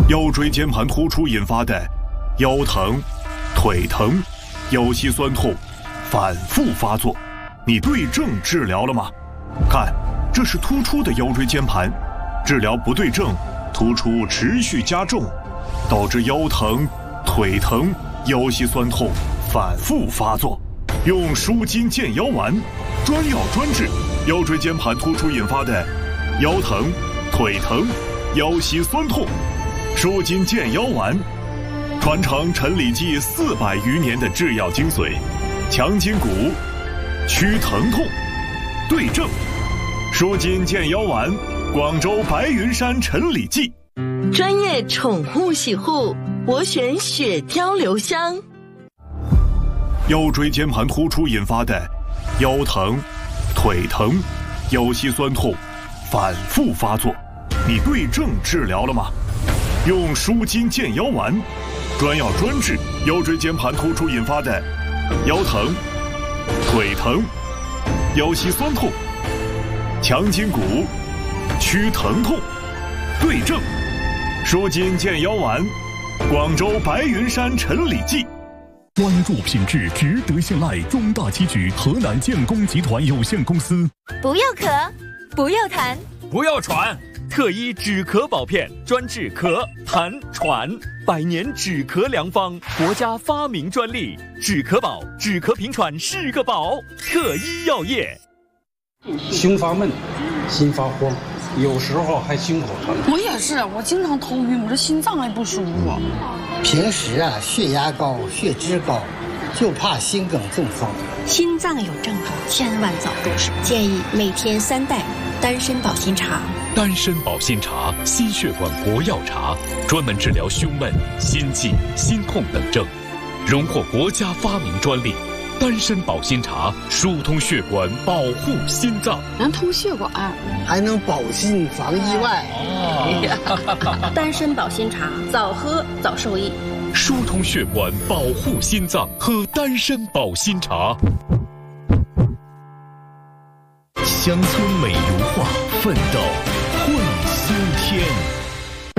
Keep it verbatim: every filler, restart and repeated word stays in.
腰椎间盘突出引发的腰疼、腿疼、腰膝酸痛反复发作，你对症治疗了吗？看，这是突出的腰椎间盘，治疗不对症，突出持续加重，导致腰疼、腿疼、腰膝酸痛反复发作。用舒筋健腰丸，专药专治腰椎间盘突出引发的腰疼、腿疼、腰膝酸痛。舒筋健腰丸，传承陈李济四百余年的制药精髓，强筋骨，祛疼痛，对症。舒筋健腰丸，广州白云山陈李济。 专业宠物洗护，我选雪貂留香。 腰椎间盘突出引发的腰疼、腿疼、腰膝酸痛反复发作，你对症治疗了吗？用舒筋健腰丸，专药专治腰椎间盘突出引发的腰疼、腿疼、腰膝酸痛，强筋骨，祛疼痛，对症。舒筋健腰丸，广州白云山陈李济。 关注品质，值得信赖。中大棋局河南建工集团有限公司。 不要咳，不要痰， 不要喘。特医止咳宝片，专治咳、痰、喘，百年止咳良方，国家发明专利。止咳宝，止咳平喘是个宝。特医药业。 胸发闷，心发慌，有时候还心口疼。 我也是，我经常头晕，我这心脏还不舒服。 平时啊，血压高，血脂高，就怕心梗中风。 心脏有症状，千万早入手。建议每天三袋丹参保心茶。 丹参保心茶，心血管国药茶，专门治疗胸闷、心悸、心痛等症，荣获国家发明专利。丹参保心茶疏通血管，保护心脏， 能通血管， 还能保心防意外。 哦、丹参保心茶，早喝早受益。 疏通血管，保护心脏，喝丹参保心茶。乡村美如画，奋斗会新天。